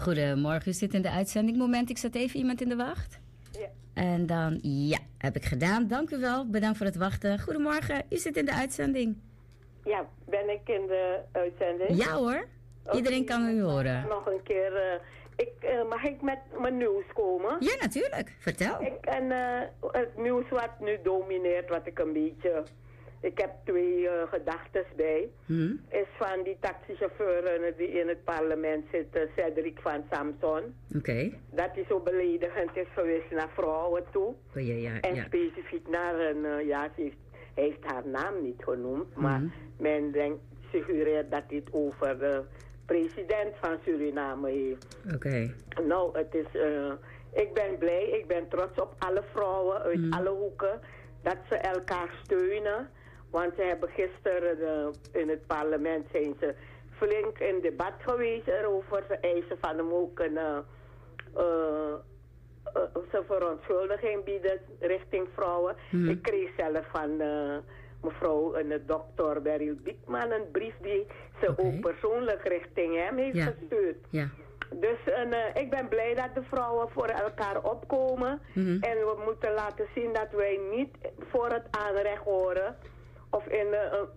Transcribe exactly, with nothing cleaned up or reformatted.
Goedemorgen, u zit in de uitzending. Moment, ik zet even iemand in de wacht. Ja. En dan, ja, heb ik gedaan. Dank u wel, bedankt voor het wachten. Goedemorgen, u zit in de uitzending. Ja, ben ik in de uitzending? Ja hoor, iedereen Okay, kan u horen. Nog een keer, uh, ik, uh, mag ik met mijn nieuws komen? Ja, natuurlijk. Vertel. Ik, en uh, het nieuws wat nu domineert, wat ik een beetje... Ik heb twee uh, gedachten bij. Hmm. Is van die taxichauffeur die in het parlement zit, uh, Cedric van Samson. Oké. Okay. Dat hij zo beledigend is geweest naar vrouwen toe. Oh, ja, ja, en ja. specifiek naar een, uh, ja, ze heeft, hij heeft haar naam niet genoemd. Maar hmm. men denkt, suggereert dat hij het over de president van Suriname heeft. Oké. Okay. Nou, het is, uh, ik ben blij, ik ben trots op alle vrouwen uit hmm. alle hoeken. Dat ze elkaar steunen. Want ze hebben gisteren uh, in het parlement zijn ze flink in debat geweest erover. Ze eisen van hem ook een uh, uh, uh, zijn verontschuldiging bieden richting vrouwen. Hmm. Ik kreeg zelf van uh, mevrouw en de dokter Beryl Biekman een brief die ze okay. ook persoonlijk richting hem heeft ja. gestuurd. Ja. Dus uh, ik ben blij dat de vrouwen voor elkaar opkomen. Mm-hmm. En we moeten laten zien dat wij niet voor het aanrecht horen. Of in uh,